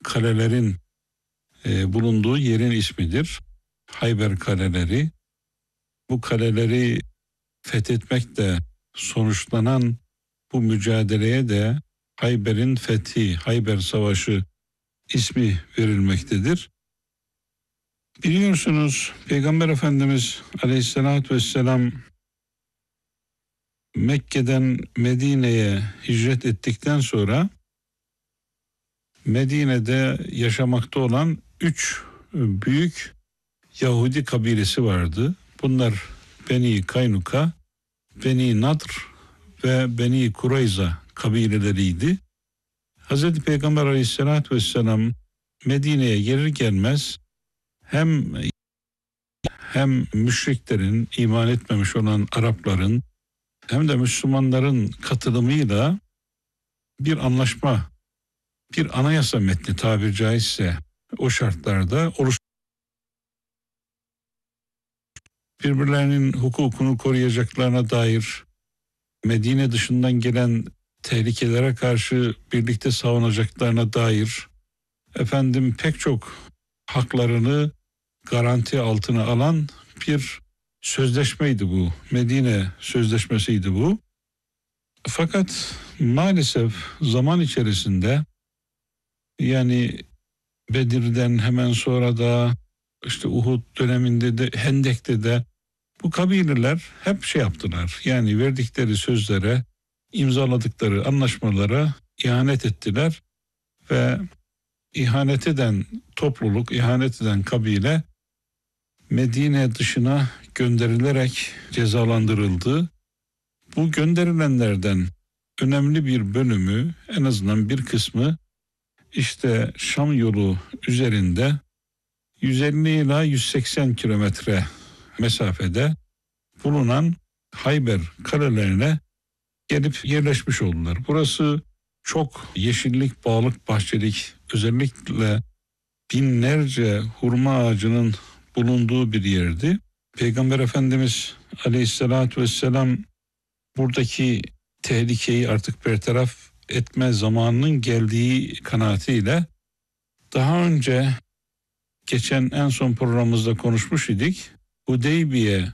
kalelerin bulunduğu yerin ismidir. Hayber kaleleri. Bu kaleleri fethetmekle sonuçlanan bu mücadeleye de Hayber'in fethi, Hayber Savaşı ismi verilmektedir. Biliyorsunuz Peygamber Efendimiz Aleyhisselatü Vesselam Mekke'den Medine'ye hicret ettikten sonra Medine'de yaşamakta olan 3 büyük Yahudi kabilesi vardı. Bunlar Beni Kaynuka, Beni Nadr ve Beni Kurayza kabileleriydi. Hz. Peygamber Aleyhisselatü Vesselam Medine'ye gelir gelmez hem müşriklerin, iman etmemiş olan Arapların hem de Müslümanların katılımıyla bir anlaşma, bir anayasa metni tabiri caizse o şartlarda birbirlerinin hukukunu koruyacaklarına dair, Medine dışından gelen tehlikelere karşı birlikte savunacaklarına dair pek çok haklarını garanti altına alan bir sözleşmeydi bu. Medine Sözleşmesi'ydi bu. Fakat maalesef zaman içerisinde, yani Bedir'den hemen sonra da işte Uhud döneminde de Hendek'te de bu kabileler hep yaptılar. Yani verdikleri sözlere, imzaladıkları anlaşmalara ihanet ettiler ve ihanet eden topluluk, ihanet eden kabile Medine dışına gönderilerek cezalandırıldı. Bu gönderilenlerden önemli bir bölümü, en azından bir kısmı işte Şam yolu üzerinde 150 ila 180 kilometre mesafede bulunan Hayber kalelerine gelip yerleşmiş oldular. Burası çok yeşillik, bağlık, bahçelik, özellikle binlerce hurma ağacının bulunduğu bir yerdi. Peygamber Efendimiz Aleyhisselatü Vesselam buradaki tehlikeyi artık bertaraf etme zamanının geldiği kanaatiyle daha önce geçen en son programımızda konuşmuş idik. Hudeybiye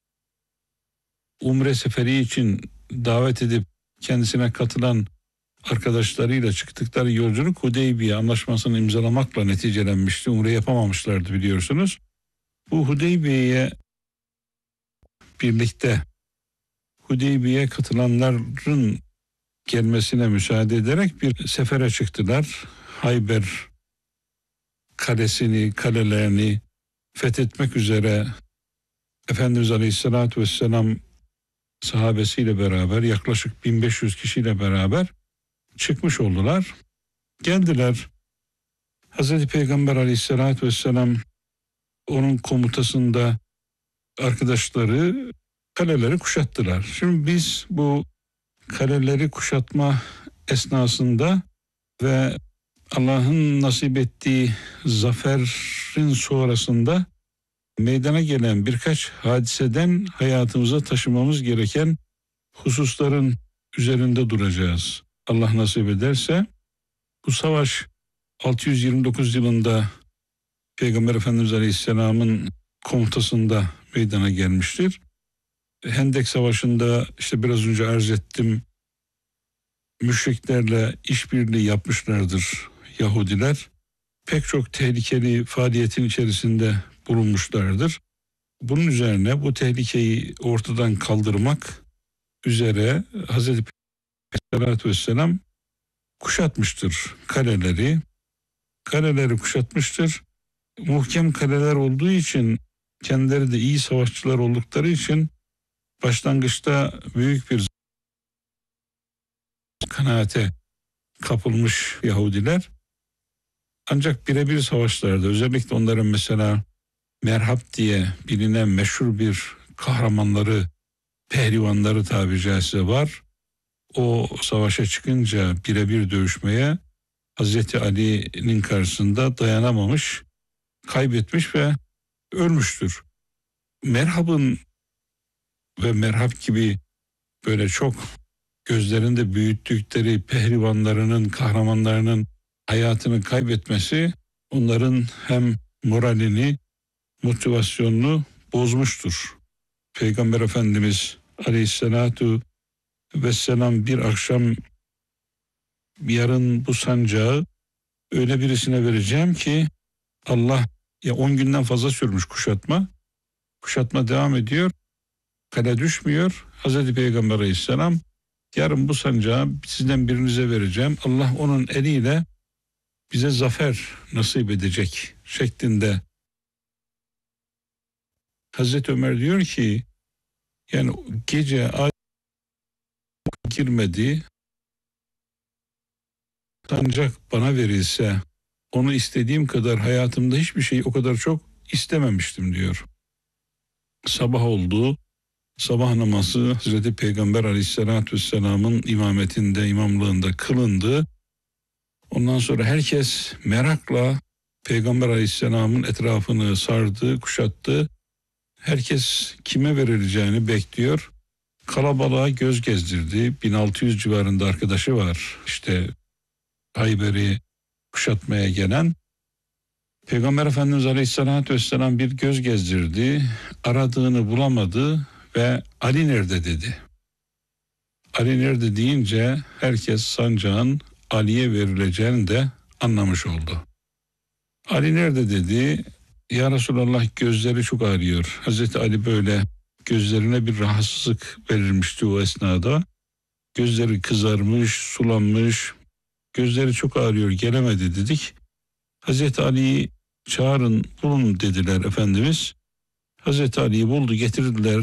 Umre seferi için davet edip kendisine katılan arkadaşlarıyla çıktıkları yolculuk Hudeybiye anlaşmasını imzalamakla neticelenmişti. Umre yapamamışlardı biliyorsunuz. Bu Hudeybiye'ye birlikte Hudeybiye'ye katılanların gelmesine müsaade ederek bir sefere çıktılar. Hayber kalelerini fethetmek üzere Efendimiz Aleyhisselatü Vesselam sahabesiyle beraber yaklaşık 1500 kişiyle beraber çıkmış oldular. Geldiler. Hazreti Peygamber Aleyhisselatü Vesselam onun komutasında arkadaşları kaleleri kuşattılar. Şimdi biz bu kaleleri kuşatma esnasında ve Allah'ın nasip ettiği zaferin sonrasında meydana gelen birkaç hadiseden hayatımıza taşımamız gereken hususların üzerinde duracağız. Allah nasip ederse. Bu savaş 629 yılında Peygamber Efendimiz Aleyhisselam'ın komutasında meydana gelmiştir. Hendek Savaşı'nda işte biraz önce arz ettim, müşriklerle işbirliği yapmışlardır Yahudiler. Pek çok tehlikeli faaliyetin içerisinde bulunmuşlardır. Bunun üzerine bu tehlikeyi ortadan kaldırmak üzere Hazreti Peygamber Vesselam kuşatmıştır kaleleri. Kaleleri kuşatmıştır. Muhkem kaleler olduğu için, kendileri de iyi savaşçılar oldukları için başlangıçta büyük bir kanaate kapılmış Yahudiler. Ancak birebir savaşlarda, özellikle onların mesela Merhab diye bilinen meşhur bir kahramanları, pehlivanları tabiri caizse var. O savaşa çıkınca birebir dövüşmeye Hazreti Ali'nin karşısında dayanamamış, kaybetmiş ve ölmüştür. Merhab'ın ve Merhab gibi böyle çok gözlerinde büyüttükleri pehlivanlarının, kahramanlarının hayatını kaybetmesi onların hem moralini, motivasyonunu bozmuştur. Peygamber Efendimiz Aleyhisselatu Vesselam bir akşam yarın bu sancağı öyle birisine vereceğim ki Allah, ya 10 günden fazla sürmüş kuşatma. Kuşatma devam ediyor. Kale düşmüyor. Hazreti Peygamber Aleyhisselam yarın bu sancağı sizden birinize vereceğim. Allah onun eliyle bize zafer nasip edecek şeklinde. Hazreti Ömer diyor ki yani gece ay girmedi, sancak bana verilse onu istediğim kadar hayatımda hiçbir şeyi o kadar çok istememiştim diyor. Sabah oldu. Sabah namazı Hazreti Peygamber Aleyhisselatü Vesselam'ın imametinde, imamlığında kılındı. Ondan sonra herkes merakla Peygamber Aleyhisselam'ın etrafını sardı, kuşattı. Herkes kime verileceğini bekliyor. Kalabalığa göz gezdirdi. 1600 civarında arkadaşı var. İşte Hayber'i kuşatmaya gelen. Peygamber Efendimiz Aleyhisselatü Vesselam bir göz gezdirdi. Aradığını bulamadı ve Ali nerede dedi. Ali nerede deyince herkes sancağın Ali'ye verileceğini de anlamış oldu. Ali nerede dedi. Ya Resulallah gözleri çok ağrıyor. Hazreti Ali böyle gözlerine bir rahatsızlık verilmişti o esnada. Gözleri kızarmış, sulanmış. Gözleri çok ağrıyor, gelemedi dedik. Hazreti Ali'yi çağırın, bulun dediler Efendimiz. Hazreti Ali'yi buldu, getirdiler.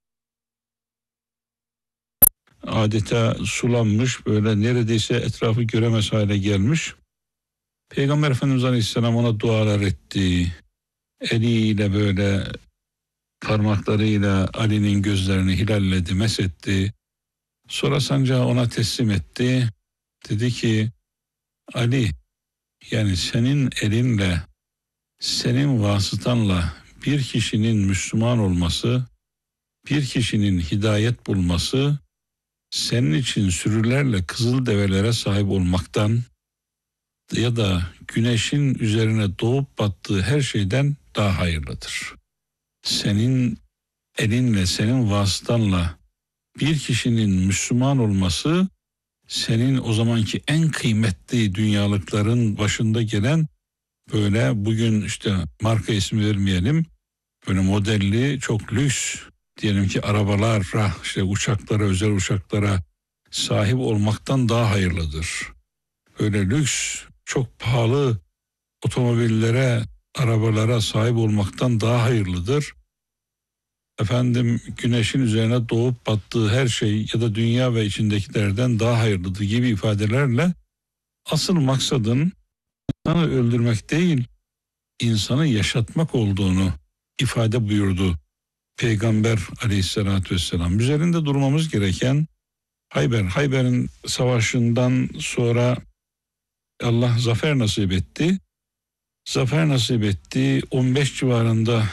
Adeta sulanmış, böyle neredeyse etrafı göremez hale gelmiş. Peygamber Efendimiz Aleyhisselam ona dualar etti. Eliyle böyle parmaklarıyla Ali'nin gözlerini hilalledi, mesetti. Sonra sancağı ona teslim etti. Dedi ki Ali, yani senin elinle, senin vasıtanla bir kişinin Müslüman olması, bir kişinin hidayet bulması, senin için sürülerle kızıl develere sahip olmaktan ya da güneşin üzerine doğup battığı her şeyden daha hayırlıdır. Senin elinle, senin vasıtanla bir kişinin Müslüman olması, senin o zamanki en kıymetli dünyalıkların başında gelen, böyle bugün işte marka ismi vermeyelim, böyle modelli çok lüks diyelim ki arabalara, işte uçaklara, özel uçaklara sahip olmaktan daha hayırlıdır. Öyle lüks, çok pahalı otomobillere, arabalara sahip olmaktan daha hayırlıdır. Efendim güneşin üzerine doğup battığı her şey ya da dünya ve içindekilerden daha hayırlıdır gibi ifadelerle asıl maksadın insanı öldürmek değil, insanı yaşatmak olduğunu ifade buyurdu Peygamber Aleyhisselatü Vesselam. Üzerinde durmamız gereken Hayber'in savaşından sonra Allah zafer nasip etti. Zafer nasip etti. 15 civarında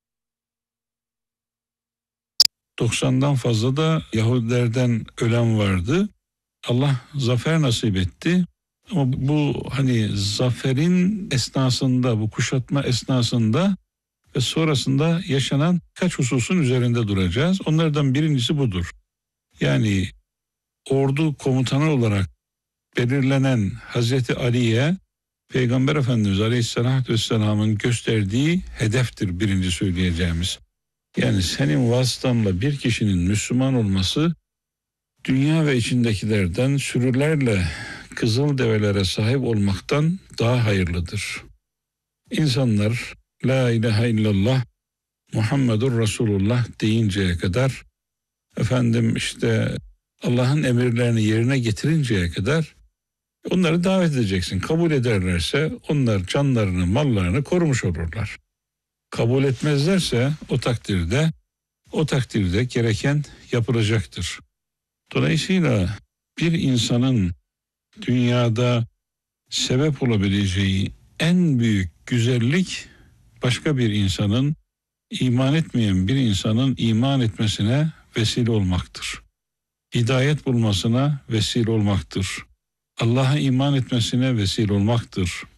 90'dan fazla da Yahudilerden ölen vardı. Allah zafer nasip etti. Ama bu hani zaferin esnasında, bu kuşatma esnasında ve sonrasında yaşanan kaç hususun üzerinde duracağız. Onlardan birincisi budur. Yani ordu komutanı olarak belirlenen Hazreti Ali'ye Peygamber Efendimiz Aleyhisselatü Vesselam'ın gösterdiği hedeftir birinci söyleyeceğimiz. Yani senin vasıtanla bir kişinin Müslüman olması, dünya ve içindekilerden sürülerle kızıl develere sahip olmaktan daha hayırlıdır. İnsanlar La ilahe illallah Muhammedur Resulullah deyinceye kadar, efendim işte Allah'ın emirlerini yerine getirinceye kadar onları davet edeceksin. Kabul ederlerse onlar canlarını, mallarını korumuş olurlar. Kabul etmezlerse o takdirde gereken yapılacaktır. Dolayısıyla bir insanın dünyada sebep olabileceği en büyük güzellik, başka bir insanın, iman etmeyen bir insanın iman etmesine vesile olmaktır. Hidayet bulmasına vesile olmaktır. Allah'a iman etmesine vesile olmaktır.